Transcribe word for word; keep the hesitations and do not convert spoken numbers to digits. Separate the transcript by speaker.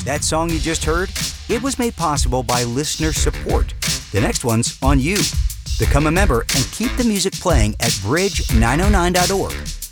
Speaker 1: That song you just heard? It was made possible by listener support. The next one's on you. Become a member and keep the music playing at bridge nine oh nine dot org.